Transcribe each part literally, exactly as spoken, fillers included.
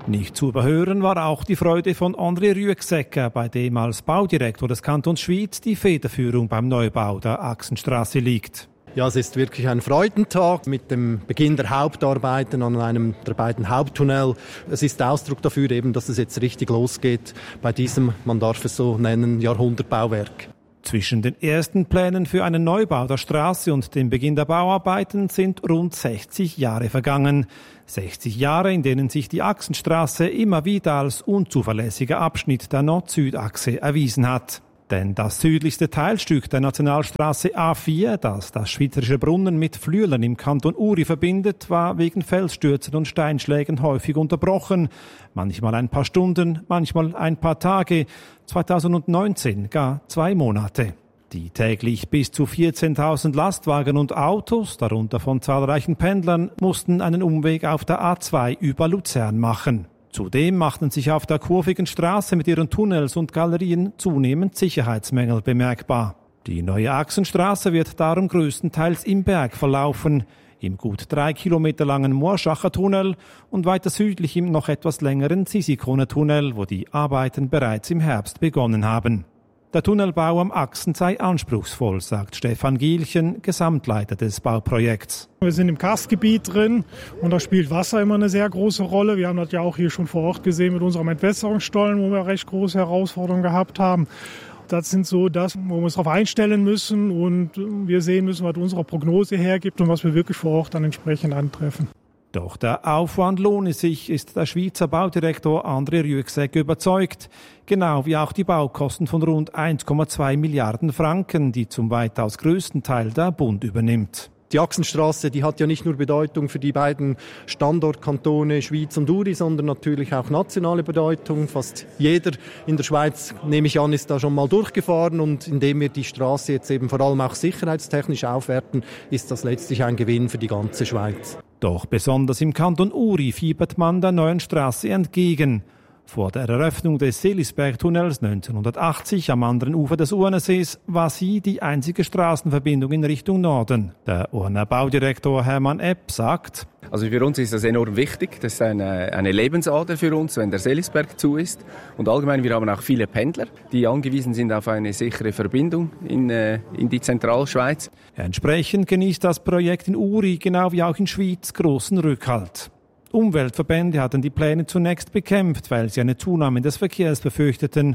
Nicht zu überhören war auch die Freude von André Rüegsegger, bei dem als Baudirektor des Kantons Schwyz die Federführung beim Neubau der Achsenstrasse liegt. Ja, es ist wirklich ein Freudentag mit dem Beginn der Hauptarbeiten an einem der beiden Haupttunnel. Es ist Ausdruck dafür eben, dass es jetzt richtig losgeht bei diesem, man darf es so nennen, Jahrhundertbauwerk. Zwischen den ersten Plänen für einen Neubau der Straße und dem Beginn der Bauarbeiten sind rund sechzig Jahre vergangen. sechzig Jahre, in denen sich die Achsenstraße immer wieder als unzuverlässiger Abschnitt der Nord-Süd-Achse erwiesen hat. Denn das südlichste Teilstück der Nationalstraße A vier, das das Schweizerische Brunnen mit Flüelen im Kanton Uri verbindet, war wegen Felsstürzen und Steinschlägen häufig unterbrochen. Manchmal ein paar Stunden, manchmal ein paar Tage, zweitausendneunzehn gar zwei Monate. Die täglich bis zu vierzehntausend Lastwagen und Autos, darunter von zahlreichen Pendlern, mussten einen Umweg auf der A zwei über Luzern machen. Zudem machten sich auf der kurvigen Straße mit ihren Tunnels und Galerien zunehmend Sicherheitsmängel bemerkbar. Die neue Achsenstraße wird darum größtenteils im Berg verlaufen, im gut drei Kilometer langen Moorschacher Tunnel und weiter südlich im noch etwas längeren Sisikoner Tunnel, wo die Arbeiten bereits im Herbst begonnen haben. Der Tunnelbau am Achsen sei anspruchsvoll, sagt Stefan Gielchen, Gesamtleiter des Bauprojekts. Wir sind im Karstgebiet drin und da spielt Wasser immer eine sehr große Rolle. Wir haben das ja auch hier schon vor Ort gesehen mit unserem Entwässerungsstollen, wo wir recht große Herausforderungen gehabt haben. Das sind so das, wo wir uns darauf einstellen müssen und wir sehen müssen, was unsere Prognose hergibt und was wir wirklich vor Ort dann entsprechend antreffen. Doch der Aufwand lohne sich, ist der Schweizer Baudirektor André Rüegsegger überzeugt. Genau wie auch die Baukosten von rund eins Komma zwei Milliarden Franken, die zum weitaus größten Teil der Bund übernimmt. Die Achsenstraße, die hat ja nicht nur Bedeutung für die beiden Standortkantone Schwyz und Uri, sondern natürlich auch nationale Bedeutung. Fast jeder in der Schweiz, nehme ich an, ist da schon mal durchgefahren und indem wir die Straße jetzt eben vor allem auch sicherheitstechnisch aufwerten, ist das letztlich ein Gewinn für die ganze Schweiz. Doch besonders im Kanton Uri fiebert man der neuen Straße entgegen. Vor der Eröffnung des Seelisberg-Tunnels neunzehnhundertachtzig am anderen Ufer des Urnersees war sie die einzige Straßenverbindung in Richtung Norden. Der Urner Baudirektor Hermann Epp sagt: Also für uns ist das enorm wichtig. Das ist eine, eine Lebensader für uns, wenn der Seelisberg zu ist. Und allgemein, wir haben auch viele Pendler, die angewiesen sind auf eine sichere Verbindung in, äh, in die Zentralschweiz. Entsprechend genießt das Projekt in Uri, genau wie auch in Schwyz, großen Rückhalt. Umweltverbände hatten die Pläne zunächst bekämpft, weil sie eine Zunahme des Verkehrs befürchteten.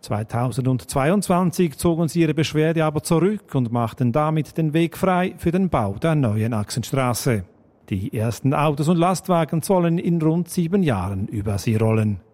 zweitausendzweiundzwanzig zogen sie ihre Beschwerde aber zurück und machten damit den Weg frei für den Bau der neuen Achsenstraße. Die ersten Autos und Lastwagen sollen in rund sieben Jahren über sie rollen.